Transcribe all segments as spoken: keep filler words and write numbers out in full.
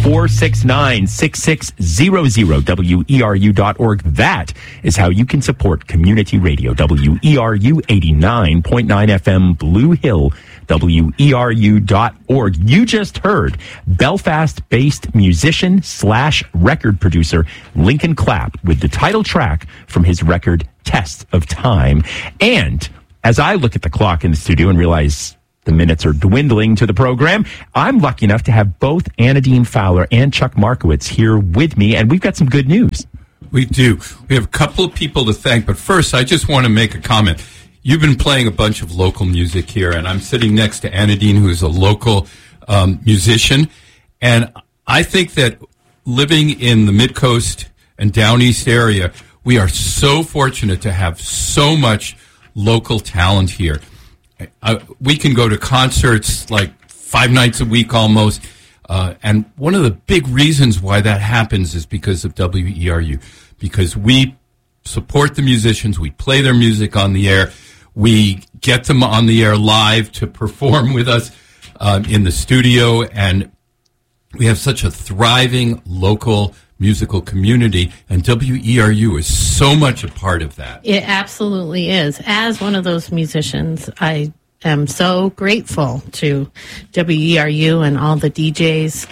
four six nine, six six zero zero, W E R U dot org. That is how you can support community radio. W E R U eighty-nine point nine F M, Blue Hill, W E R U dot org. You just heard Belfast-based musician slash record producer Lincoln Clapp with the title track from his record Test of Time. And as I look at the clock in the studio and realize the minutes are dwindling to the program, I'm lucky enough to have both Anadine Fowler and Chuck Markowitz here with me, and we've got some good news. We do. We have a couple of people to thank, but first I just want to make a comment. You've been playing a bunch of local music here, and I'm sitting next to Anadine, who is a local um, musician, and I think that living in the Mid-Coast and Down East area, we are so fortunate to have so much local talent here. Uh, we can go to concerts like five nights a week almost, uh, and one of the big reasons why that happens is because of W E R U, because we support the musicians, we play their music on the air, we get them on the air live to perform with us um, in the studio, and we have such a thriving local musical community, and W E R U is so much a part of that. It absolutely is. As one of those musicians, I am so grateful to W E R U and all the D Js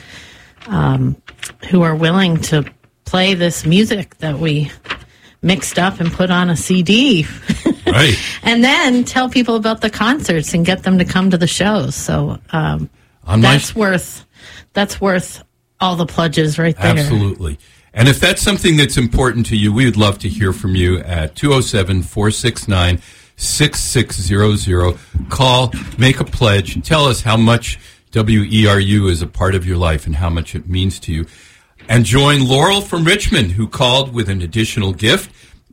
um, who are willing to play this music that we mixed up and put on a C D. Right. And then tell people about the concerts and get them to come to the shows. So um, that's sh- worth that's worth all the pledges right there. Absolutely. And if that's something that's important to you, we would love to hear from you at two oh seven, four six nine, six six zero zero. Call, make a pledge, tell us how much W E R U is a part of your life and how much it means to you. And join Laurel from Richmond, who called with an additional gift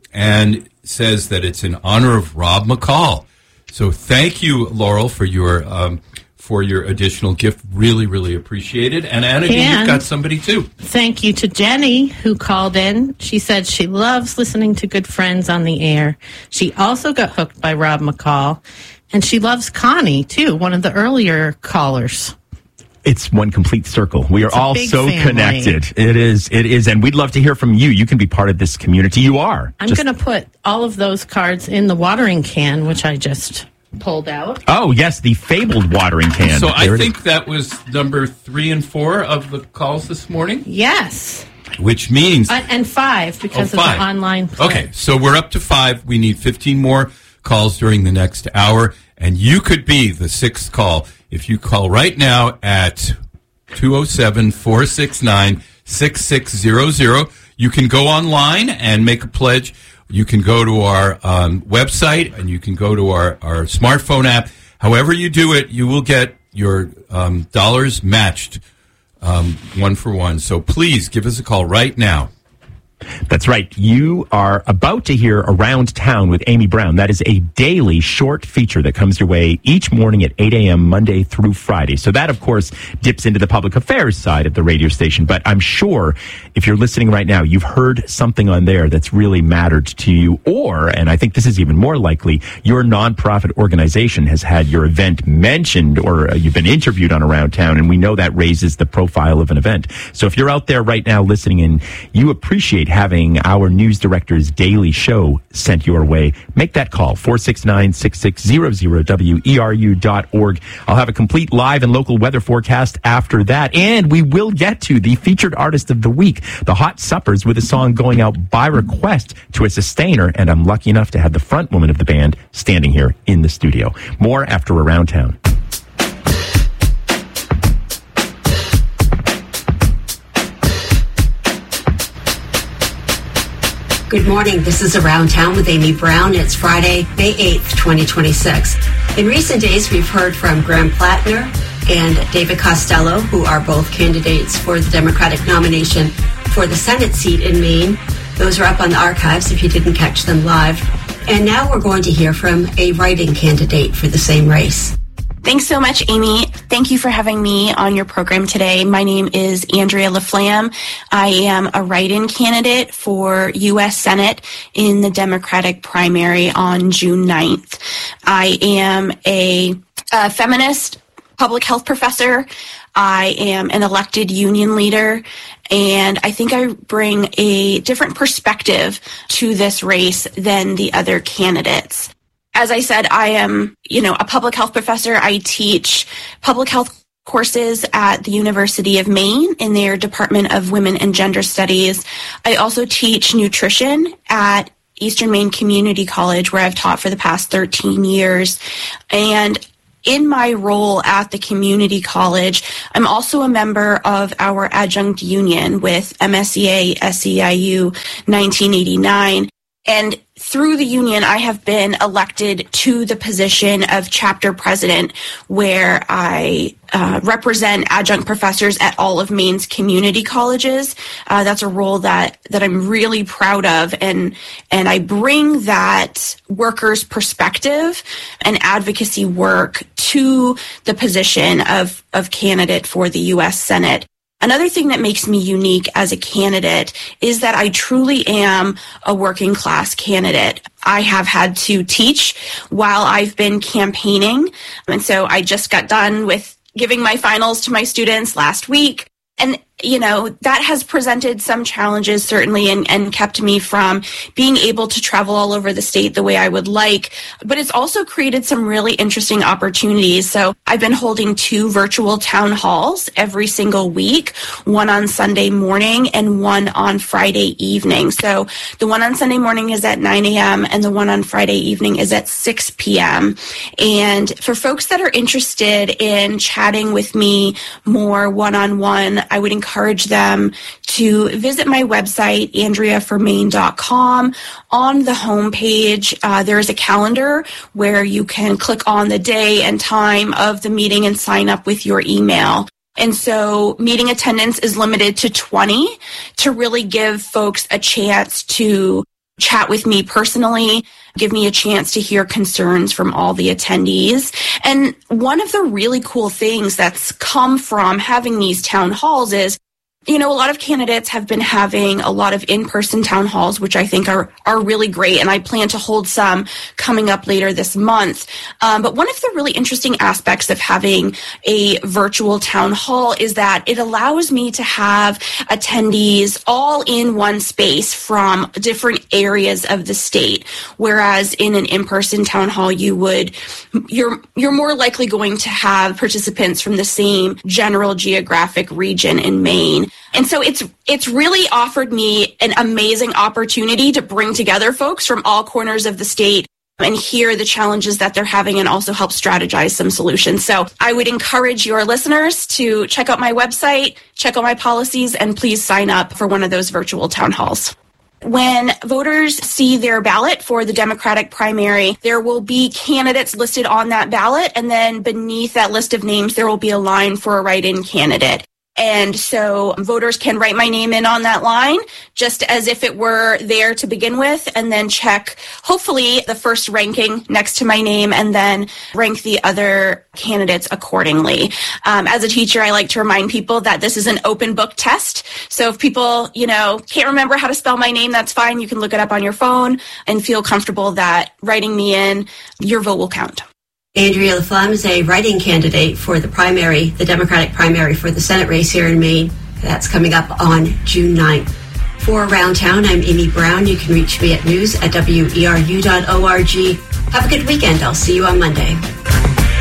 and says that it's in honor of Rob McCall. So thank you, Laurel, for your um, for your additional gift. Really, really appreciate it. And Anna, you've got somebody too. Thank you to Jenny, who called in. She said she loves listening to Good Friends on the air. She also got hooked by Rob McCall. And she loves Connie, too, one of the earlier callers. It's one complete circle. We are it's all so family. connected. It is, it is, and we'd love to hear from you. You can be part of this community. You are. I'm going to put all of those cards in the watering can, which I just pulled out. Oh, yes, the fabled watering can. So there I think that was number three and four of the calls this morning? Yes. Which means... Uh, and five, because oh, five. of the online play. Okay, so we're up to five. We need fifteen more calls during the next hour, and you could be the sixth call if you call right now at two oh seven, four six nine, six six zero zero. You can go online and make a pledge. You can go to our um, website, and you can go to our, our smartphone app. However you do it, you will get your um, dollars matched um, one for one. So please give us a call right now. That's right. You are about to hear Around Town with Amy Brown. That is a daily short feature that comes your way each morning at eight a.m. Monday through Friday. So that, of course, dips into the public affairs side of the radio station. But I'm sure if you're listening right now, you've heard something on there that's really mattered to you. Or, and I think this is even more likely, your nonprofit organization has had your event mentioned, or uh, you've been interviewed on Around Town, and we know that raises the profile of an event. So if you're out there right now listening and you appreciate having our news director's daily show sent your way, make that call, four six nine, six six zero zero, W E R U dot org. I'll have a complete live and local weather forecast after that, and we will get to the featured artist of the week, the Hot Suppers, with a song going out by request to a sustainer, and I'm lucky enough to have the front woman of the band standing here in the studio. More after Around Town. Good morning. This is Around Town with Amy Brown. It's Friday, May eighth, twenty twenty-six. In recent days, we've heard from Graham Plattner and David Costello, who are both candidates for the Democratic nomination for the Senate seat in Maine. Those are up on the archives if you didn't catch them live. And now we're going to hear from a write-in candidate for the same race. Thanks so much, Amy. Thank you for having me on your program today. My name is Andrea LaFlamme. I am a write-in candidate for U S Senate in the Democratic primary on June ninth. I am a, a feminist public health professor. I am an elected union leader, and I think I bring a different perspective to this race than the other candidates. As I said, I am, you know, a public health professor. I teach public health courses at the University of Maine in their Department of Women and Gender Studies. I also teach nutrition at Eastern Maine Community College, where I've taught for the past thirteen years. And in my role at the community college, I'm also a member of our adjunct union with M S E A S E I U nineteen eighty-nine. And through the union, I have been elected to the position of chapter president, where I uh, represent adjunct professors at all of Maine's community colleges. Uh, that's a role that, that I'm really proud of, and and I bring that workers' perspective and advocacy work to the position of, of candidate for the U S Senate. Another thing that makes me unique as a candidate is that I truly am a working class candidate. I have had to teach while I've been campaigning. And so I just got done with giving my finals to my students last week. And, you know, that has presented some challenges, certainly, and, and kept me from being able to travel all over the state the way I would like. But it's also created some really interesting opportunities. So I've been holding two virtual town halls every single week, one on Sunday morning and one on Friday evening. So the one on Sunday morning is at nine a.m. and the one on Friday evening is at six p.m. And for folks that are interested in chatting with me more one-on-one, I would encourage them to visit my website, andrea for maine dot com. On the homepage, uh, there is a calendar where you can click on the day and time of the meeting and sign up with your email. And so meeting attendance is limited to twenty to really give folks a chance to chat with me personally, give me a chance to hear concerns from all the attendees. And one of the really cool things that's come from having these town halls is, you know, a lot of candidates have been having a lot of in-person town halls, which I think are are really great, and I plan to hold some coming up later this month. Um, but one of the really interesting aspects of having a virtual town hall is that it allows me to have attendees all in one space from different areas of the state, whereas in an in-person town hall, you would you're you're more likely going to have participants from the same general geographic region in Maine. And so it's it's really offered me an amazing opportunity to bring together folks from all corners of the state and hear the challenges that they're having and also help strategize some solutions. So I would encourage your listeners to check out my website, check out my policies, and please sign up for one of those virtual town halls. When voters see their ballot for the Democratic primary, there will be candidates listed on that ballot, and then beneath that list of names, there will be a line for a write-in candidate. And so voters can write my name in on that line just as if it were there to begin with, and then check, hopefully, the first ranking next to my name and then rank the other candidates accordingly. Um, as a teacher, I like to remind people that this is an open book test. So if people, you know, can't remember how to spell my name, that's fine. You can look it up on your phone and feel comfortable that writing me in, your vote will count. Andrea LaFlamme is a write-in candidate for the primary, the Democratic primary for the Senate race here in Maine. That's coming up on June ninth. For Around Town, I'm Amy Brown. You can reach me at news at W E R U dot org. Have a good weekend. I'll see you on Monday.